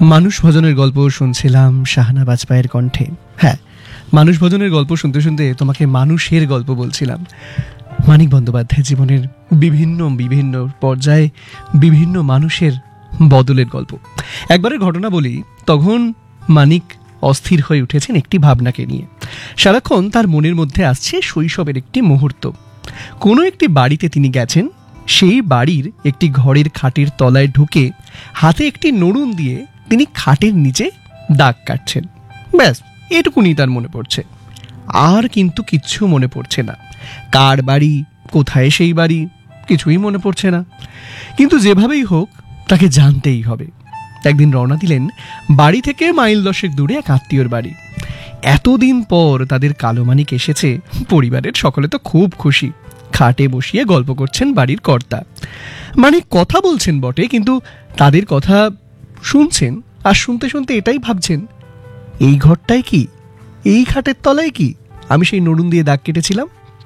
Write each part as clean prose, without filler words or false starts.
মানুষ ভজনের গল্প শুনছিলাম শাহানা বাজপাইয়ের কণ্ঠে। হ্যাঁ, মানুষ ভজনের গল্প শুনতে শুনতে তোমাকে মানুষের গল্প বলছিলাম। মানিক বন্দ্যোপাধ্যায় জীবনের বিভিন্ন বিভিন্ন পর্যায়ে বিভিন্ন মানুষের বদলের গল্প। একবারের ঘটনা বলি, তখন মানিক অস্থির হয়ে উঠেছেন একটি ভাবনাকে নিয়ে। সারাক্ষণ তার মনের মধ্যে আসছে শৈশবের একটি মুহূর্ত। কোনো একটি বাড়িতে তিনি গেছেন, সেই বাড়ির একটি ঘরের খাটের তলায় ঢুকে হাতে একটি নড়ুন দিয়ে তিনি খাটের নিচে দাগ কাটছেন। ব্যাস, এটুকুনি তার মনে পড়ছে, আর কিন্তু কিচ্ছু মনে পড়ছে না। কার বাড়ি, কোথায় সেই বাড়ি, কিছুই মনে পড়ছে না। কিন্তু যেভাবেই হোক তাকে জানতেই হবে। একদিন রওনা দিলেন বাড়ি থেকে মাইল 10 দূরে এক আত্মীয়র বাড়ি। এতদিন পর তাদের কালো মানিক এসেছে। পরিবারের সকলে তো খুব খুশি। খাটে বসিয়ে গল্প করছেন বাড়ির কর্তা। মানিক কথা বলছেন বটে, কিন্তু তাদের কথা শুনছেন, আর শুনতে শুনতে এটাই ভাবছেন, এই ঘরটায় কি, এই খাটের তলায় কি আমি সেই নড়ুন দিয়ে দাগ কেটেছিলাম?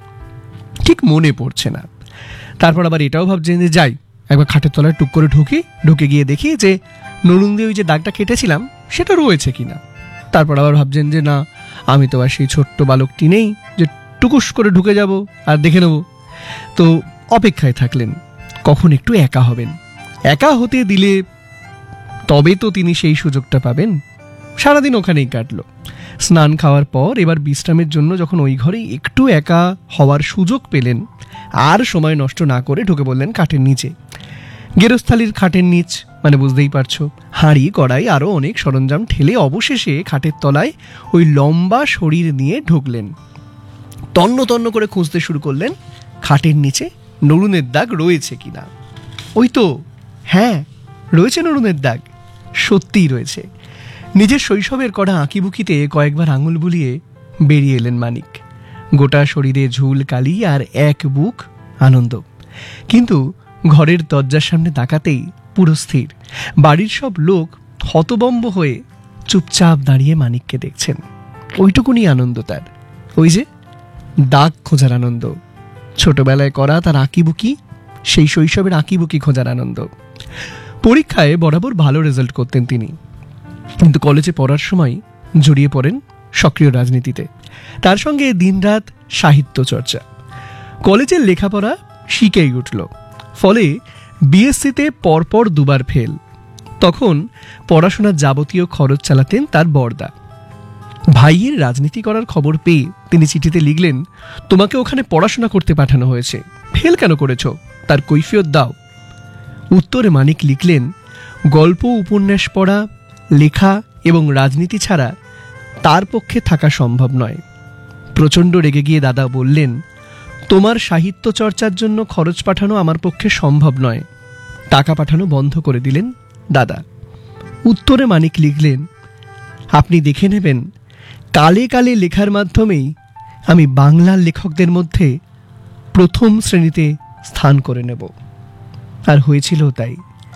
ঠিক মনে পড়ছে না। তারপর আবার এটাও ভাবছেন যে যাই একবার খাটের তলায় টুক করে ঢুকে গিয়ে দেখি যে নড়ুন দিয়ে ওই যে দাগটা কেটেছিলাম সেটা রয়েছে কিনা। তারপর আবার ভাবছেন যে না, আমি তো আর সেই ছোট্ট বালকটি নেই যে টুকুস করে ঢুকে যাব আর দেখে নেব। তো অপেক্ষায় থাকলেন কখন একটু একা হবেন। একা হতে দিলে তবে তো তিনি সেই সুযোগটা পাবেন। সারাদিন ওখানেই কাটলো। স্নান খাওয়ার পর এবার বিশ্রামের জন্য যখন ওই ঘরেই একটু একা হওয়ার সুযোগ পেলেন, আর সময় নষ্ট না করে ঢুকে বললেন কাঠের নিচে। গেরস্থালির খাটের নিচ মানে বুঝতেই পারছো, হাঁড়ি কড়াই আরও অনেক সরঞ্জাম ঠেলে অবশেষে খাটের তলায় ওই লম্বা শরীর নিয়ে ঢুকলেন। তন্ন তন্ন করে খুঁজতে শুরু করলেন খাটের নিচে নড়ুনের দাগ রয়েছে কিনা। ওই তো, হ্যাঁ, রয়েছে নড়ুনের দাগ, সত্যিই রয়েছে। নিজের শৈশবের করা আঁকিবুকিতে কয়েকবার আঙুল বুলিয়ে বেরিয়ে এলেন মানিক। গোটা শরীরে ঝুল কালি আর এক বুক আনন্দ। কিন্তু ঘরের দরজার সামনে তাকাতেই পুরো স্থির। বাড়ির সব লোক হতবম্ব হয়ে চুপচাপ দাঁড়িয়ে মানিককে দেখছেন। ওইটুকুনি আনন্দ তার, ওই যে দাগ খোঁজার আনন্দ। ছোটবেলায় করা তার আঁকিবুকি, সেই শৈশবের আঁকিবুকি খোঁজার আনন্দ। পরীক্ষায় বরাবর ভালো রেজাল্ট করতেন তিনি, কিন্তু কলেজে পড়ার সময় জড়িয়ে পড়েন সক্রিয় রাজনীতিতে। তার সঙ্গে দিনরাত সাহিত্য চর্চা। কলেজের লেখাপড়া শিখেই উঠল। ফলে বিএসসিতে পরপর 2 বার ফেল। তখন পড়াশোনার যাবতীয় খরচ চালাতেন তার বড়দা। ভাইয়ের রাজনীতি করার খবর পেয়ে তিনি চিঠিতে লিখলেন, তোমাকে ওখানে পড়াশোনা করতে পাঠানো হয়েছে, ফেল কেন করেছো, তার কৈফিয়ত দাও। উত্তরে মানিক লিখলেন, গল্প উপন্যাস পড়া, লেখা এবং রাজনীতি ছাড়া তার পক্ষে থাকা সম্ভব নয়। প্রচণ্ড রেগে গিয়ে দাদা বললেন, তোমার সাহিত্য চর্চার জন্য খরচ পাঠানো আমার পক্ষে সম্ভব নয়। টাকা পাঠানো বন্ধ করে দিলেন দাদা। উত্তরে মানিক লিখলেন, আপনি দেখে নেবেন, কালে কালে লেখার মাধ্যমেই আমি বাংলার লেখকদের মধ্যে প্রথম শ্রেণীতে স্থান করে নেব। আর হয়েছিল তাই।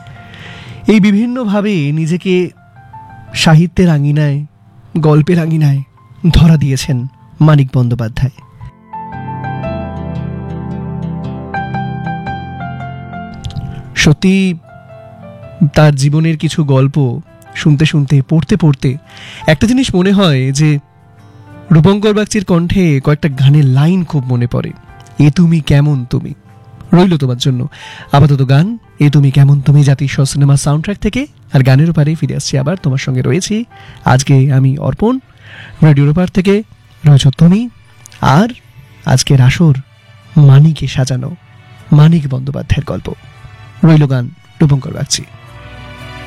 এই বিভিন্নভাবে নিজেকে সাহিত্যের আঙিনায়, গল্পের আঙিনায় ধরা দিয়েছেন মানিক বন্দ্যোপাধ্যায়। সত্যি তার জীবনের কিছু গল্প শুনতে শুনতে, পড়তে পড়তে একটা জিনিস মনে হয় যে রূপঙ্কর বাগচির কণ্ঠে কয়েকটা গানের লাইন খুব মনে পড়ে। এ তুমি কেমন তুমি, রইল তোমার জন্য আপাতত গান এ তুমি কেমন তুমি, জাতীয় সিনেমা সাউন্ডট্র্যাক থেকে। আর গানের ওপারে ফিরে আসছি আবার, তোমার সঙ্গে রয়েছি আজকে আমি অর্পণ। রেডিওর ওপার থেকে রয়েছ তুমি। আর আজকের আসর মানিকে সাজানো, মানিক বন্দ্যোপাধ্যায়ের গল্প। রইল গান, রূপঙ্কর বাগচি।